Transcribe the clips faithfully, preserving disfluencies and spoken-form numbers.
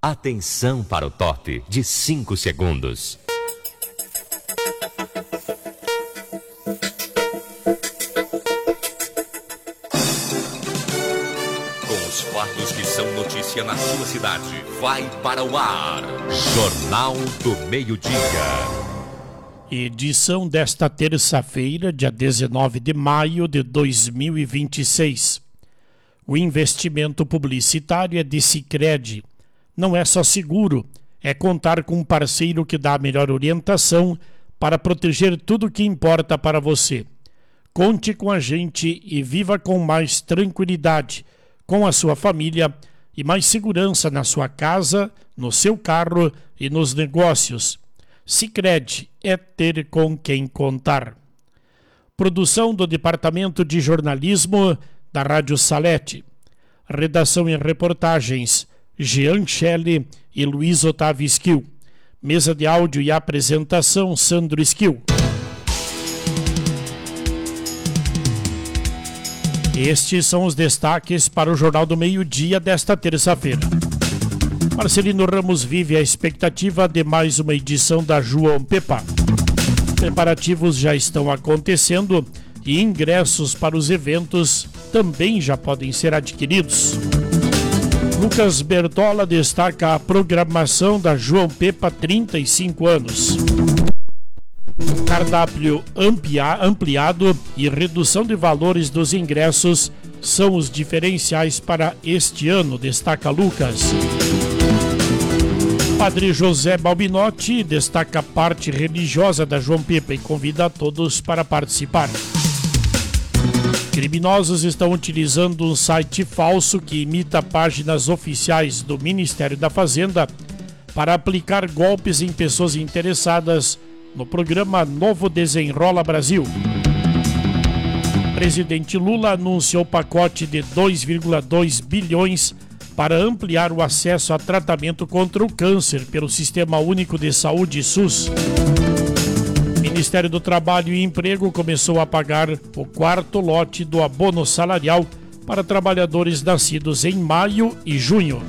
Atenção para o top de cinco segundos. Com os fatos que são notícia na sua cidade, vai para o ar. Jornal do Meio-Dia. Edição desta terça-feira, dia dezenove de maio de dois mil e vinte e seis. O investimento publicitário é de Sicredi. Não é só seguro, é contar com um parceiro que dá a melhor orientação para proteger tudo o que importa para você. Conte com a gente e viva com mais tranquilidade, com a sua família e mais segurança na sua casa, no seu carro e nos negócios. Sicredi é ter com quem contar. Produção do Departamento de Jornalismo da Rádio Salete. Redação e reportagens Jean Shelley e Luiz Otávio Esquil. Mesa de áudio e apresentação Sandro Esquil. Estes são os destaques para o Jornal do Meio-Dia desta terça-feira. Marcelino Ramos vive a expectativa de mais uma edição da João Pepa. Preparativos já estão acontecendo e ingressos para os eventos também já podem ser adquiridos. Lucas Bertola destaca a programação da João Pepa trinta e cinco anos. Cardápio amplia, ampliado e redução de valores dos ingressos são os diferenciais para este ano, destaca Lucas. Padre José Balbinotti destaca a parte religiosa da João Pepa e convida a todos para participar. Criminosos estão utilizando um site falso que imita páginas oficiais do Ministério da Fazenda para aplicar golpes em pessoas interessadas no programa Novo Desenrola Brasil. Presidente Lula anunciou pacote de dois vírgula dois bilhões para ampliar o acesso a tratamento contra o câncer pelo Sistema Único de Saúde SUS. O Ministério do Trabalho e Emprego começou a pagar o quarto lote do abono salarial para trabalhadores nascidos em maio e junho.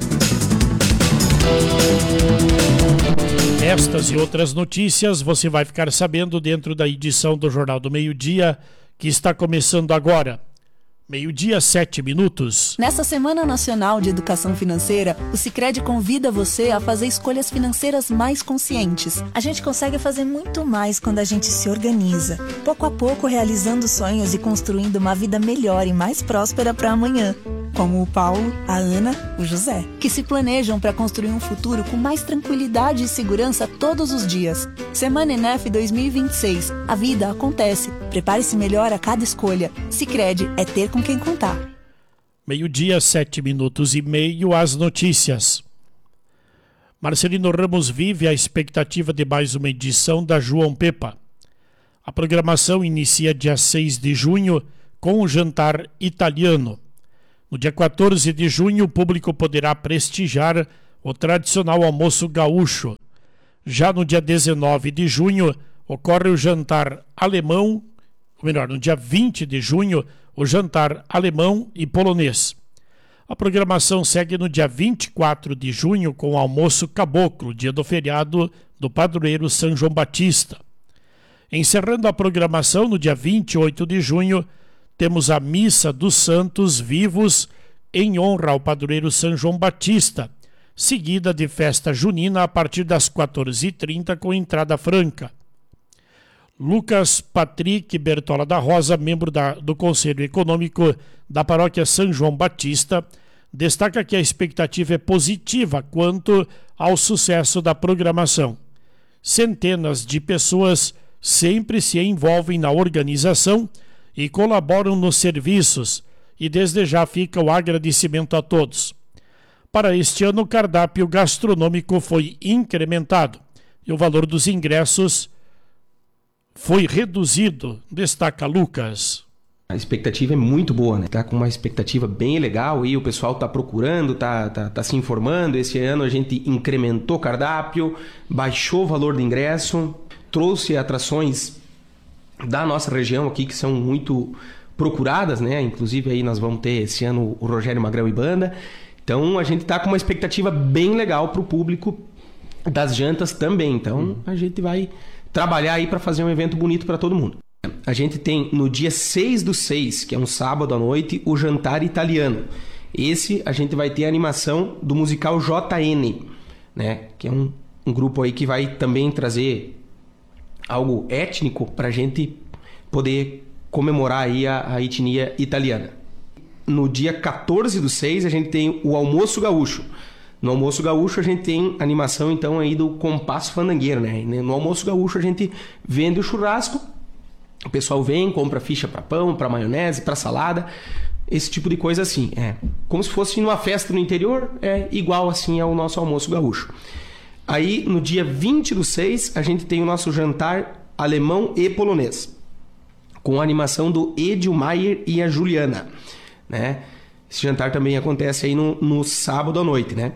Estas e outras notícias você vai ficar sabendo dentro da edição do Jornal do Meio-Dia, que está começando agora. Meio-dia, sete minutos. Nessa Semana Nacional de Educação Financeira, o Sicredi convida você a fazer escolhas financeiras mais conscientes. A gente consegue fazer muito mais quando a gente se organiza, pouco a pouco realizando sonhos e construindo uma vida melhor e mais próspera para amanhã. Como o Paulo, a Ana, o José, que se planejam para construir um futuro com mais tranquilidade e segurança todos os dias. Semana Enef dois mil e vinte e seis. A vida acontece. Prepare-se melhor a cada escolha. Sicredi é ter com quem contar. Meio-dia, sete minutos e meio, as notícias. Marcelino Ramos vive a expectativa de mais uma edição da João Pepa. A programação inicia dia seis de junho com o jantar italiano. No dia quatorze de junho, o público poderá prestigiar o tradicional almoço gaúcho. Já no dia dezenove de junho, ocorre o jantar alemão, ou melhor, no dia vinte de junho, o jantar alemão e polonês. A programação segue no dia vinte e quatro de junho com o almoço caboclo, dia do feriado do padroeiro São João Batista. Encerrando a programação, no dia vinte e oito de junho, temos a Missa dos Santos Vivos em honra ao padroeiro São João Batista, seguida de festa junina a partir das quatorze e trinta com entrada franca. Lucas Patrick Bertola da Rosa, membro da, do Conselho Econômico da Paróquia São João Batista, destaca que a expectativa é positiva quanto ao sucesso da programação. Centenas de pessoas sempre se envolvem na organização e colaboram nos serviços, e desde já fica o agradecimento a todos. Para este ano, o cardápio gastronômico foi incrementado e o valor dos ingressos foi reduzido, destaca Lucas. A expectativa é muito boa, né? Tá com uma expectativa bem legal e o pessoal tá procurando, tá, tá, tá se informando. Esse ano a gente incrementou o cardápio, baixou o valor do ingresso, trouxe atrações da nossa região aqui que são muito procuradas, né? Inclusive aí nós vamos ter esse ano o Rogério Magrão e Banda. Então a gente está com uma expectativa bem legal para o público das jantas também. Então uhum. a gente vai trabalhar aí para fazer um evento bonito para todo mundo. A gente tem no dia seis do seis, que é um sábado à noite, o jantar italiano. Esse a gente vai ter a animação do musical J N, né? Que é um, um grupo aí que vai também trazer algo étnico para a gente poder comemorar aí a, a etnia italiana. No dia quatorze do seis a gente tem o Almoço Gaúcho. No Almoço Gaúcho a gente tem animação então aí do Compasso Fandangueiro, né? No Almoço Gaúcho a gente vende o churrasco, o pessoal vem, compra ficha para pão, para maionese, para salada, esse tipo de coisa assim. É como se fosse numa festa no interior, é igual assim ao nosso Almoço Gaúcho. Aí no dia vinte do seis a gente tem o nosso jantar alemão e polonês, com a animação do Edio Maier e a Juliana, né? Esse jantar também acontece aí no, no sábado à noite, né?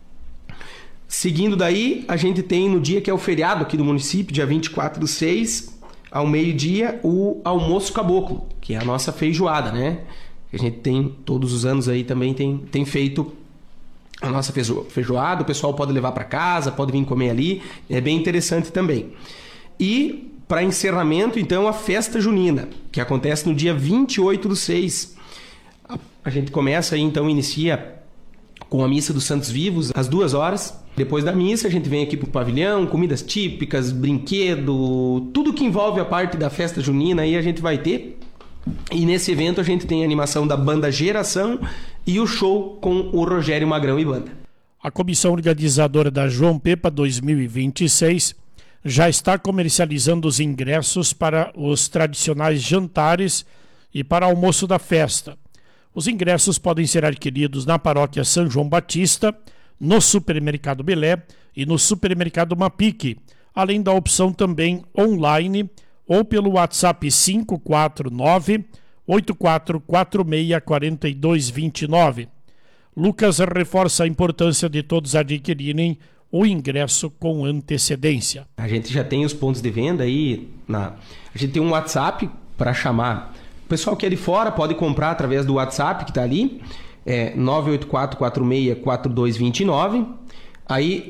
Seguindo daí, a gente tem no dia que é o feriado aqui do município, dia vinte e quatro do seis, ao meio-dia, o Almoço Caboclo, que é a nossa feijoada, né? Que a gente tem todos os anos aí também tem, tem feito a nossa feijoada, o pessoal pode levar para casa, pode vir comer ali, é bem interessante também. E para encerramento, então, a festa junina, que acontece no dia vinte e oito do seis. A, a gente começa aí, então, inicia com a missa dos Santos Vivos, às duas horas. Depois da missa, a gente vem aqui pro pavilhão, comidas típicas, brinquedo, tudo que envolve a parte da festa junina aí a gente vai ter. E nesse evento a gente tem a animação da banda Geração e o show com o Rogério Magrão e banda. A comissão organizadora da João Pepa dois mil e vinte e seis já está comercializando os ingressos para os tradicionais jantares e para o almoço da festa. Os ingressos podem ser adquiridos na paróquia São João Batista, no Supermercado Belé e no Supermercado Mapique, além da opção também online ou pelo WhatsApp cinco quatro nove, oito quatro quatro seis, quatro dois dois nove. Lucas reforça a importância de todos adquirirem o ingresso com antecedência. A gente já tem os pontos de venda aí, na... a gente tem um WhatsApp para chamar. O pessoal que é de fora pode comprar através do WhatsApp que está ali, é nove oito quatro quatro seis, quatro dois dois nove. Aí